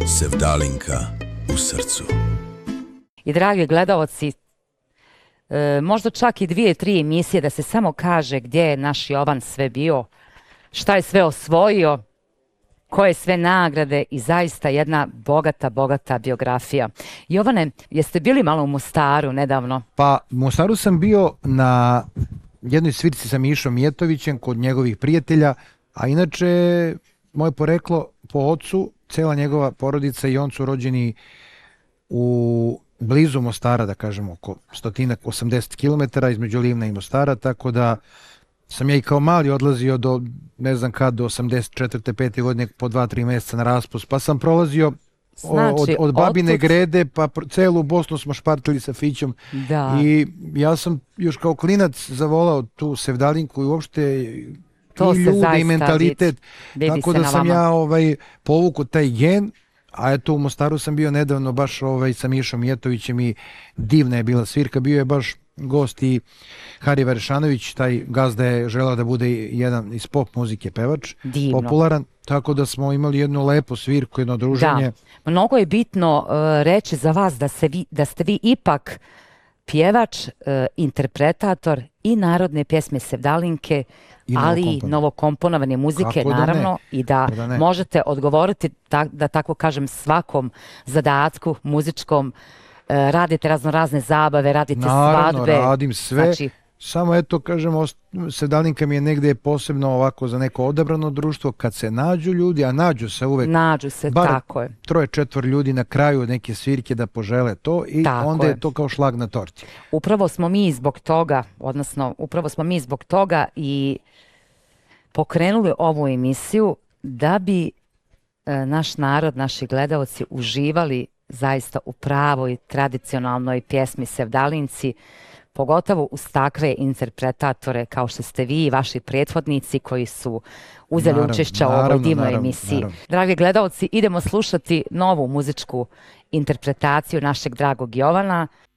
Sevdalinka u srcu. I dragi gledaoci, možda čak i 2-3 emisije da se samo kaže gdje je naš Jovan sve bio, šta je sve osvojio, koje sve nagrade i zaista jedna bogata biografija. Jovane, jeste bili malo u Mostaru nedavno? Pa, u Mostaru sam bio na jednoj svirci sa Mišom Mijetovićem kod njegovih prijatelja, a inače moje poreklo po ocu, cela njegova porodica i on su rođeni u blizu Mostara, da kažemo, oko 180 km između Livna i Mostara, tako da sam ja i kao mali odlazio do, ne znam kad, do 84. 5. godine po 2-3 mjeseca na raspust, pa sam prolazio od Babine Grede, pa celu Bosnu smo špartili sa Fićom. Da. I ja sam još kao klinac zavolao tu Sevdalinku i uopšte to i ljude i mentalitet, vidi tako da sam ja povukao taj gen. A eto, u Mostaru sam bio nedavno baš sa Mišom Mijetovićem i divna je bila svirka. Bio je baš gost i Hari Varešanović, taj gazda je želeo da bude jedan iz pop muzike pevač, divno, popularan, tako da smo imali jednu lepu svirku, jedno druženje. Da, mnogo je bitno reći za vas da ste vi ipak pjevač, interpretator i narodne pjesme Sevdalinke, ali i novokomponovane muzike, naravno, i da možete odgovoriti, da tako kažem, svakom zadatku muzičkom. Radite razne zabave, radite svadbe. Naravno, radim sve. Znači, samo eto, kažemo, Sevdalinka mi je negde posebno ovako za neko odabrano društvo, kad se nađu ljudi, a nađu se uvek. Nađu se, tako je. 3-4 ljudi na kraju neke svirke da požele to i tako onda je to kao šlag na torti. Upravo smo mi zbog toga i pokrenuli ovu emisiju da bi naš narod, naši gledaoci uživali zaista u pravoj tradicionalnoj pjesmi Sevdalinci, pogotovo uz takve interpretatore kao što ste vi i vaši prethodnici koji su uzeli učešća u ovoj divnoj emisiji. Naravno. Dragi gledaoci, idemo slušati novu muzičku interpretaciju našeg dragog Jovana.